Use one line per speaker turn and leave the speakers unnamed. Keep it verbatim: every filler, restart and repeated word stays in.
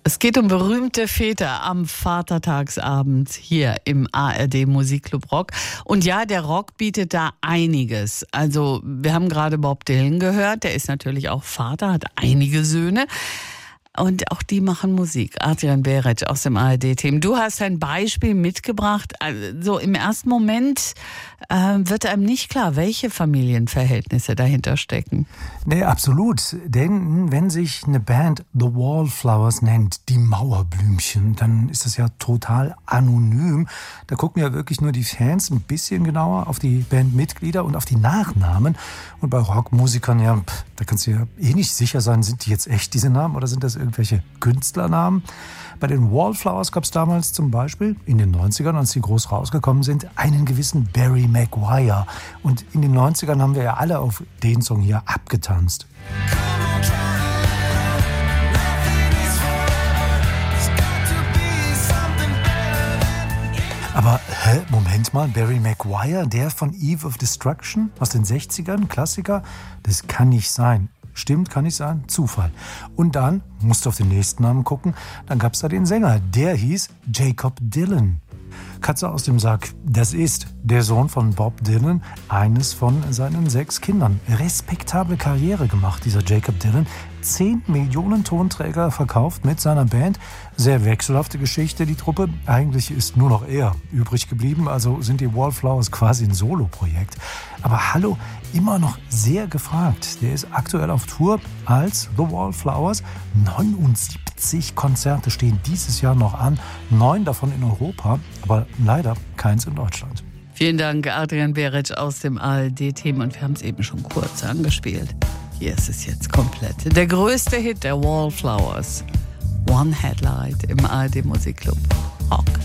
Es geht um berühmte Väter am Vatertagsabend hier im A R D Musikclub Rock. Und ja, der Rock bietet da einiges. Also wir haben gerade Bob Dylan gehört, der ist natürlich auch Vater, hat einige Söhne. Und auch die machen Musik. Adrian Beric aus dem A R D-Team. Du hast ein Beispiel mitgebracht. Also im ersten Moment äh, wird einem nicht klar, welche Familienverhältnisse dahinter stecken.
Nee, absolut. Denn wenn sich eine Band The Wallflowers nennt, die Mauerblümchen, dann ist das ja total anonym. Da gucken ja wirklich nur die Fans ein bisschen genauer auf die Bandmitglieder und auf die Nachnamen. Und bei Rockmusikern, ja, da kannst du ja eh nicht sicher sein, sind die jetzt echt diese Namen oder sind das irgendwelche Künstlernamen? Bei den Wallflowers gab es damals zum Beispiel in den neunzigern, als sie groß rausgekommen sind, einen gewissen Barry Maguire. Und in den neunzigern haben wir ja alle auf den Song hier abgetanzt. Aber, hä, Moment mal, Barry Maguire, der von Eve of Destruction aus den sechzigern, Klassiker? Das kann nicht sein. Stimmt, kann nicht sein, Zufall. Und dann, musst du auf den nächsten Namen gucken, dann gab's da den Sänger, der hieß Jakob Dylan. Katze aus dem Sack, das ist der Sohn von Bob Dylan, eines von seinen sechs Kindern. Respektable Karriere gemacht, dieser Jakob Dylan. Zehn Millionen Tonträger verkauft mit seiner Band. Sehr wechselhafte Geschichte, die Truppe. Eigentlich ist nur noch er übrig geblieben, also sind die Wallflowers quasi ein Soloprojekt. Aber hallo, immer noch sehr gefragt. Der ist aktuell auf Tour als The Wallflowers. neunundsiebzig Konzerte stehen dieses Jahr noch an, neun davon in Europa, aber leider keins in Deutschland.
Vielen Dank, Adrian Beric aus dem A R D-Team. Und wir haben es eben schon kurz angespielt. Hier ist es jetzt komplett. Der größte Hit der Wallflowers. One Headlight im A R D Musikclub Rock.